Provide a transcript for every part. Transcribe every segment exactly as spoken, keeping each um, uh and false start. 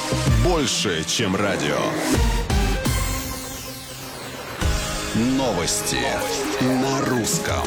больше, чем радио. Новости на русском.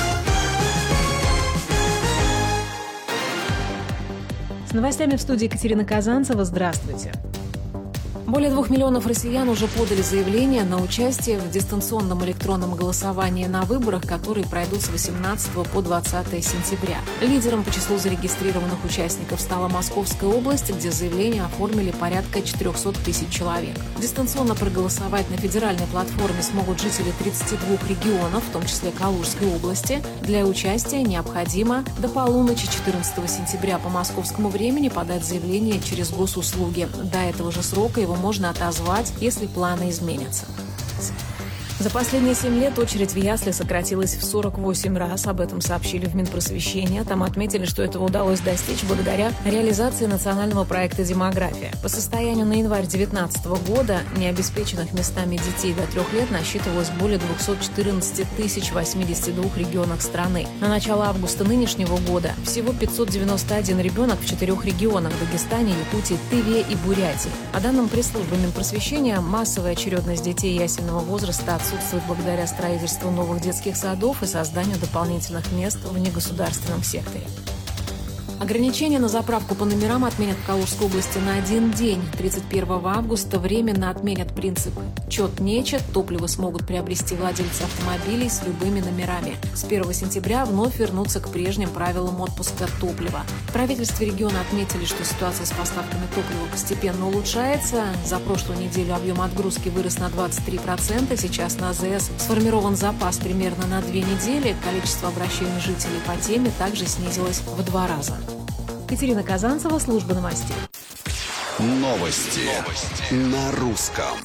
С новостями в студии Екатерина Казанцева. Здравствуйте. Более двух миллионов россиян уже подали заявление на участие в дистанционном электронном голосовании на выборах, которые пройдут с восемнадцатого по двадцатое сентября. Лидером по числу зарегистрированных участников стала Московская область, где заявление оформили порядка четыреста тысяч человек. Дистанционно проголосовать на федеральной платформе смогут жители тридцати двух регионов, в том числе Калужской области. Для участия необходимо до полуночи четырнадцатого сентября по московскому времени подать заявление через госуслуги. До этого же срока его можно отозвать, если планы изменятся. За последние семь лет очередь в ясли сократилась в сорок восемь раз. Об этом сообщили в Минпросвещения. Там отметили, что этого удалось достичь благодаря реализации национального проекта «Демография». По состоянию на январь две тысячи девятнадцатого года необеспеченных местами детей до трех лет насчитывалось более двухсот четырнадцати тысяч в восьмидесяти двух регионах страны. На начало августа нынешнего года всего пятьсот девяносто один ребенок в четырех регионах – Дагестане, Якутии, Тыве и Бурятии. По данным пресс-службы Минпросвещения, массовая очередность детей ясельного возраста отсутствует благодаря строительству новых детских садов и созданию дополнительных мест в негосударственном секторе. Ограничения на заправку по номерам отменят в Калужской области на один день. тридцать первого августа временно отменят принцип «чет-нечет». Топливо смогут приобрести владельцы автомобилей с любыми номерами. С первого сентября вновь вернутся к прежним правилам отпуска топлива. В правительстве региона отметили, что ситуация с поставками топлива постепенно улучшается. За прошлую неделю объем отгрузки вырос на двадцать три процента. Сейчас на АЗС сформирован запас примерно на две недели. Количество обращений жителей по теме также снизилось в два раза. Екатерина Казанцева, служба новостей. Новости, Новости. На русском.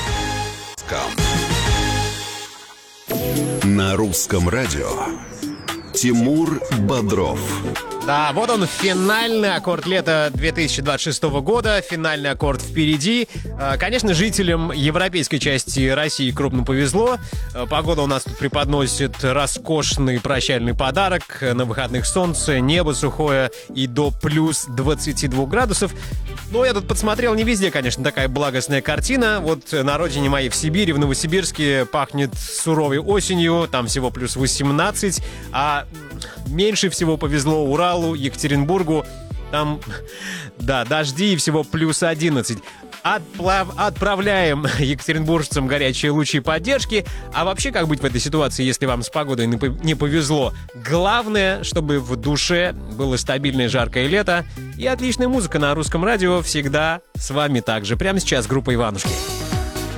На русском радио. Тимур Бодров. Да, вот он, финальный аккорд лета две тысячи двадцать шестого года. Финальный аккорд впереди. Конечно, жителям европейской части России крупно повезло. Погода у нас тут преподносит роскошный прощальный подарок. На выходных солнце, небо сухое и до плюс двадцати двух градусов. Но я тут подсмотрел, не везде, конечно, такая благостная картина. Вот на родине моей в Сибири, в Новосибирске, пахнет суровой осенью. Там всего плюс восемнадцать. А меньше всего повезло Уралу, Екатеринбургу. Там, да, дожди и всего плюс одиннадцать. Отплав... Отправляем екатеринбуржцам горячие лучи поддержки. А вообще, как быть в этой ситуации, если вам с погодой не повезло? Главное, чтобы в душе было стабильное жаркое лето. И отличная музыка на русском радио всегда с вами также. Прямо сейчас группа «Иванушки».